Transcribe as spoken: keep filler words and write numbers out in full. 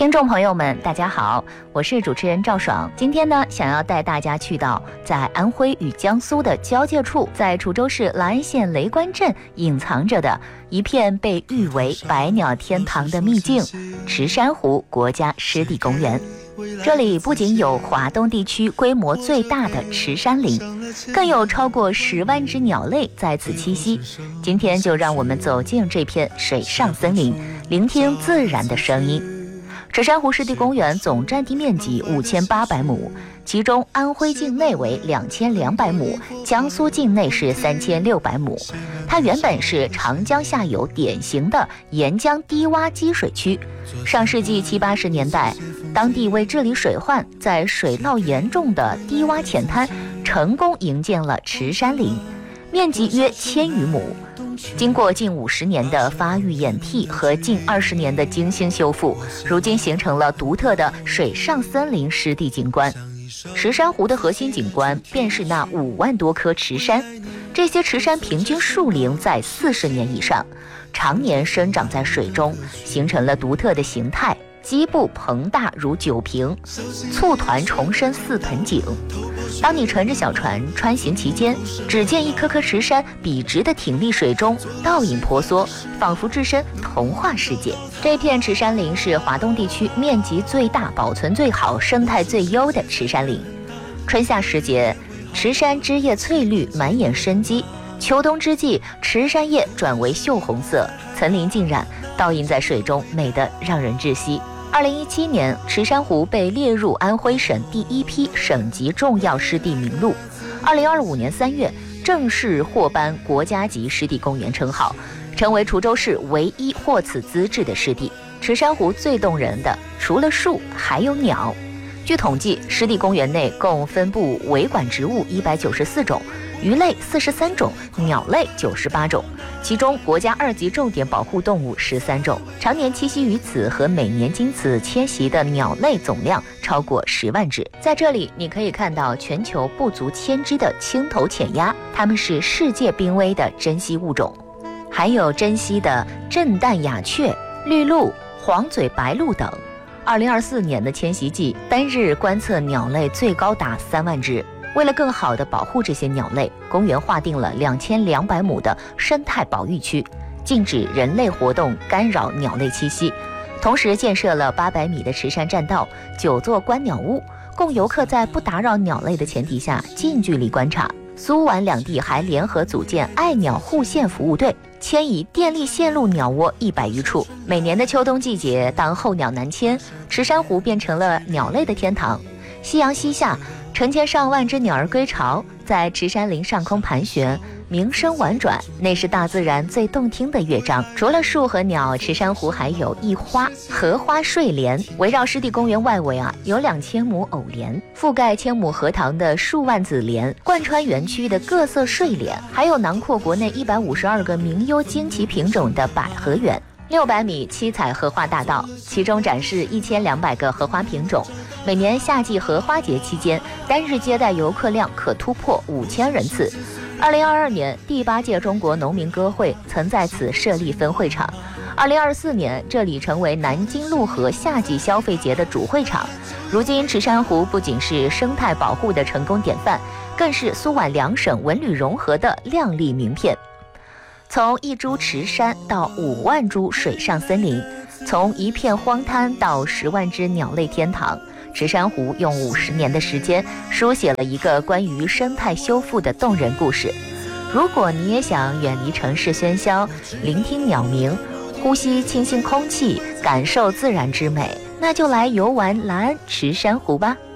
听众朋友们，大家好，我是主持人赵爽。今天呢，想要带大家去到在安徽与江苏的交界处，在滁州市兰安县雷关镇隐藏着的一片被誉为百鸟天堂的秘境——池山湖国家湿地公园。这里不仅有华东地区规模最大的池山林，更有超过十万只鸟类在此栖息。今天就让我们走进这片水上森林，聆听自然的声音。池山湖湿地公园总占地面积五千八百亩，其中安徽境内为两千两百亩，江苏境内是三千六百亩。它原本是长江下游典型的沿江低洼积水区。上世纪七八十年代，当地为治理水患，在水涝严重的低洼浅滩成功营建了池山林，面积约千余亩。经过近五十年的发育演替和近二十年的精心修复，如今形成了独特的水上森林湿地景观。池山湖的核心景观便是那五万多棵池杉，这些池杉平均树龄在四十年以上，常年生长在水中，形成了独特的形态，基部膨大如酒瓶，簇团重申似盆景。当你乘着小船穿行其间，只见一颗颗池杉笔直地挺立水中，倒影婆娑，仿佛置身童话世界。这片池杉林是华东地区面积最大、保存最好、生态最优的池杉林。春夏时节，池杉枝叶翠绿，满眼生机；秋冬之际，池杉叶转为锈红色，层林尽染，倒映在水中，美得让人窒息。二零一七年，池山湖被列入安徽省第一批省级重要湿地名录。二零二五年三月，正式获颁国家级湿地公园称号，成为滁州市唯一获此资质的湿地。池山湖最动人的，除了树，还有鸟。据统计，湿地公园内共分布维管植物一百九十四种，鱼类四十三种，鸟类九十八种，其中国家二级重点保护动物十三种，常年栖息于此和每年经此迁徙的鸟类总量超过十万只。在这里，你可以看到全球不足千只的青头浅鸭，它们是世界濒危的珍稀物种，还有珍稀的震旦鸦雀、绿鹭、黄嘴白鹭等。二零二四年的迁徙季，单日观测鸟类最高达三万只。为了更好地保护这些鸟类，公园划定了两千两百亩的生态保育区，禁止人类活动干扰鸟类栖息。同时建设了八百米的池杉栈道、九座观鸟屋，供游客在不打扰鸟类的前提下近距离观察。苏皖两地还联合组建爱鸟护线服务队，迁移电力线路鸟窝一百余处。每年的秋冬季节，当候鸟南迁，池山湖变成了鸟类的天堂。夕阳西下，成千上万只鸟儿归巢，在池杉林上空盘旋，鸣声婉转，那是大自然最动听的乐章。除了树和鸟，池山湖还有一花荷花睡莲。围绕湿地公园外围啊，有两千亩藕莲，覆盖千亩荷塘的数万子莲，贯穿园区的各色睡莲，还有囊括国内一百五十二个名优惊奇品种的百合园。六百米七彩荷花大道，其中展示一千两百个荷花品种。每年夏季荷花节期间，单日接待游客量可突破五千人次。二零二二年，第八届中国农民歌会曾在此设立分会场。二零二四年，这里成为南京潞河夏季消费节的主会场。如今，池山湖不仅是生态保护的成功典范，更是苏皖两省文旅融合的亮丽名片。从一株池杉到五万株水上森林，从一片荒滩到十万只鸟类天堂，池山湖用五十年的时间书写了一个关于生态修复的动人故事。如果你也想远离城市喧嚣，聆听鸟鸣，呼吸清新空气，感受自然之美，那就来游玩兰安池山湖吧。